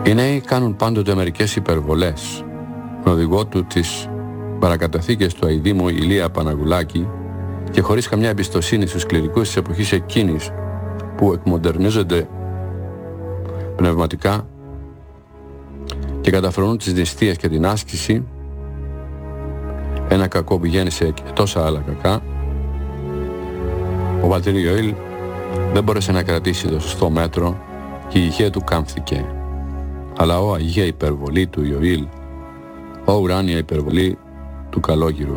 Οι νέοι κάνουν πάντοτε μερικές υπερβολές. Με οδηγό του τις παρακαταθήκες του αηδήμου Ηλία Παναγουλάκη και χωρίς καμιά εμπιστοσύνη στους κληρικούς της εποχής εκείνης που εκμοντερνίζονται πνευματικά και καταφρονούν τις νηστείες και την άσκηση, ένα κακό πηγαίνει σε τόσα άλλα κακά. Ο πατήρ Ιωήλ δεν μπόρεσε να κρατήσει το σωστό μέτρο και η υγεία του κάμφθηκε. Αλλά ο αγία υπερβολή του Ιωήλ, ο ουράνια υπερβολή του Καλόγυρου.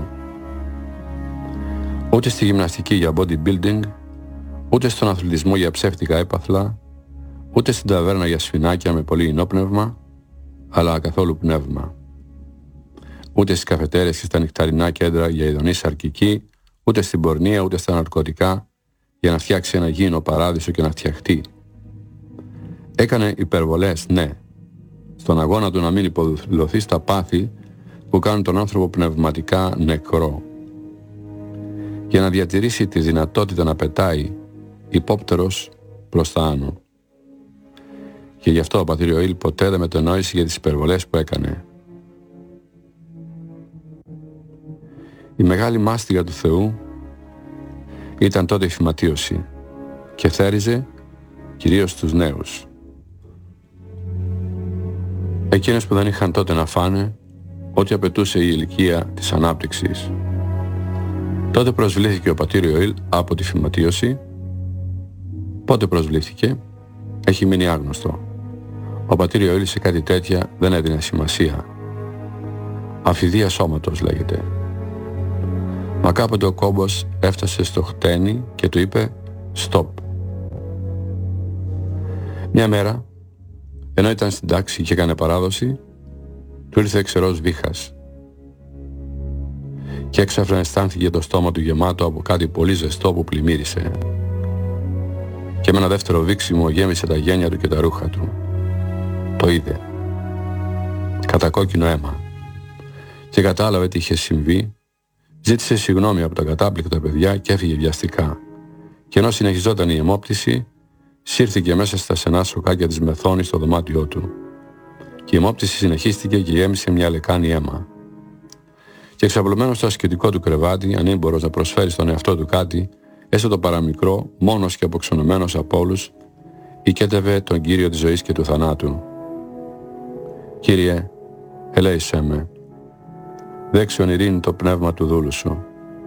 Ούτε στη γυμναστική για bodybuilding, ούτε στον αθλητισμό για ψεύτικα έπαθλα, ούτε στην ταβέρνα για σφινάκια με πολύ ενόπνευμα, αλλά καθόλου πνεύμα. Ούτε στις καφετέρες και στα νυχταρινά κέντρα για ειδονή σαρκική, ούτε στην πορνεία, ούτε στα ναρκωτικά, για να φτιάξει ένα γήινο παράδεισο και να φτιαχτεί. Έκανε υπερβολές, ναι, στον αγώνα του να μην υποδηλωθεί στα πάθη που κάνουν τον άνθρωπο πνευματικά νεκρό. Για να διατηρήσει τη δυνατότητα να πετάει υπόπτερος προς τα άνω. Και γι' αυτό ο πατήρ Ιωήλ ποτέ δεν μετενόησε για τις υπερβολές που έκανε. Η μεγάλη μάστιγα του Θεού ήταν τότε η φυματίωση και θέριζε κυρίως τους νέους. Εκείνες που δεν είχαν τότε να φάνε ό,τι απαιτούσε η ηλικία της ανάπτυξης. Τότε προσβλήθηκε ο πατήρ Ιωήλ από τη φυματίωση. Πότε προσβλήθηκε έχει μείνει άγνωστο. Ο πατήρ Ιωήλ σε κάτι τέτοια δεν έδινε σημασία. Αφιδεία σώματος λέγεται. Μα κάποτε ο κόμπος έφτασε στο χτένι και του είπε «Stop». Μια μέρα, ενώ ήταν στην τάξη και έκανε παράδοση, του ήρθε ξερός βήχας. Και έξαφνα αισθάνθηκε το στόμα του γεμάτο από κάτι πολύ ζεστό που πλημμύρισε. Και με ένα δεύτερο βήξιμο γέμισε τα γένια του και τα ρούχα του. Το είδε. Κατακόκκινο αίμα. Και κατάλαβε τι είχε συμβεί. Ζήτησε συγγνώμη από τα κατάπληκτα παιδιά και έφυγε βιαστικά. Και ενώ συνεχιζόταν η αιμόπτηση, σύρθηκε μέσα στα στενά σοκάκια της μεθόνης στο δωμάτιό του. Και η αιμόπτηση συνεχίστηκε και γέμισε μια λεκάνη αίμα. Και εξαπλωμένος στο ασκητικό του κρεβάτι, ανήμπορος να προσφέρει στον εαυτό του κάτι, έστω το παραμικρό, μόνος και αποξενωμένος από όλους, οικέτευε τον Κύριο της ζωής και του θανάτου. «Κύριε, ελέησέ με. Δέξιον ειρήνη το πνεύμα του δούλου σου».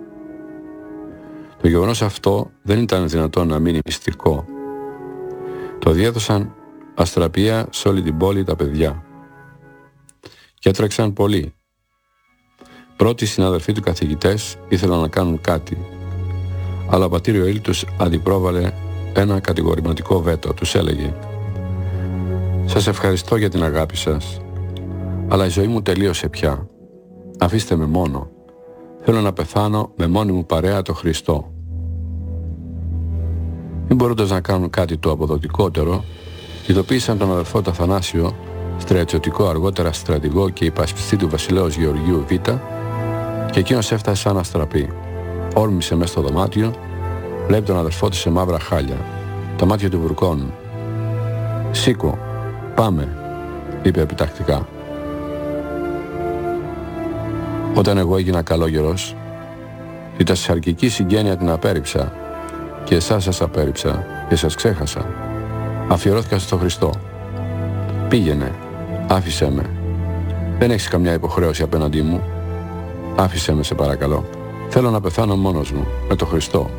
Το γεγονός αυτό δεν ήταν δυνατόν να μείνει μυστικό. Το διέδωσαν αστραπία σε όλη την πόλη τα παιδιά. Και έτρεξαν πολλοί. Πρώτοι συναδελφοί του καθηγητές ήθελαν να κάνουν κάτι. Αλλά ο πατήρ Ιωήλ τους αντιπρόβαλε ένα κατηγορηματικό βέτο. Τους έλεγε «Σας ευχαριστώ για την αγάπη σας, αλλά η ζωή μου τελείωσε πια. Αφήστε με μόνο. Θέλω να πεθάνω με μόνη μου παρέα το Χριστό». Μην μπορώντας να κάνουν κάτι το αποδοτικότερο, ειδοποίησαν τον αδερφό του Αθανάσιο, στρατιωτικό αργότερα στρατηγό και υπασπιστή του βασιλέως Γεωργίου Β, και εκείνος έφτασε σαν αστραπή. Όρμησε μέσα στο δωμάτιο, βλέπει τον αδερφό του σε μαύρα χάλια. Τα μάτια του βουρκώνουν. «Σήκω, πάμε», είπε επιτακτικά. Όταν εγώ έγινα καλόγερος, τη τα σαρκική συγγένεια την απέρριψα και εσάς σας απέρριψα και σας ξέχασα. Αφιερώθηκα στο Χριστό. Πήγαινε, άφησέ με. Δεν έχεις καμιά υποχρέωση απέναντί μου. Άφησέ με σε παρακαλώ. Θέλω να πεθάνω μόνος μου, με το Χριστό.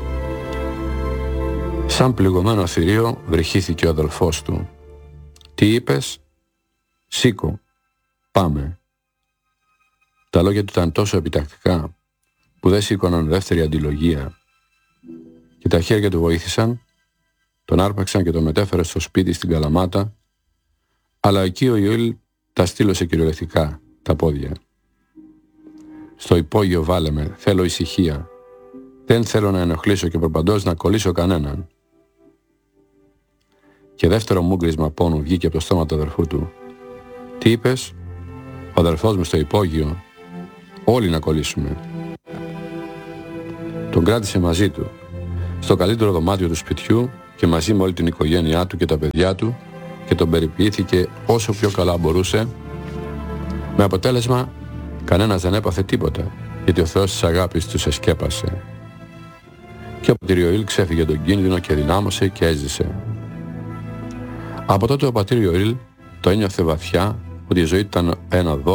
Σαν πληγωμένο θηρίο βρυχήθηκε ο αδελφός του. «Τι είπες?» «Σήκω, πάμε». Τα λόγια του ήταν τόσο επιτακτικά που δεν σήκωναν δεύτερη αντιλογία. Και τα χέρια του βοήθησαν, τον άρπαξαν και τον μετέφερε στο σπίτι στην Καλαμάτα, αλλά εκεί ο Ιωήλ τα στήλωσε κυριολεκτικά τα πόδια. «Στο υπόγειο βάλε με, θέλω ησυχία. Δεν θέλω να ενοχλήσω και προπαντός να κολλήσω κανέναν». Και δεύτερο μούγκρισμα πόνου βγήκε από το στόμα του αδερφού του. «Τι είπες?» «Ο αδερφός μου στο υπόγειο. Όλοι να κολλήσουμε». Τον κράτησε μαζί του, στο καλύτερο δωμάτιο του σπιτιού, και μαζί με όλη την οικογένειά του και τα παιδιά του και τον περιποιήθηκε όσο πιο καλά μπορούσε, με αποτέλεσμα κανένας δεν έπαθε τίποτα, γιατί ο Θεός της αγάπης τους εσκέπασε. Και ο πατήρ Ιωήλ ξέφυγε τον κίνδυνο και δυνάμωσε και έζησε. Από τότε ο πατήρ Ιωήλ το ένιωθε βαθιά ότι η ζωή ήταν ένα δώρο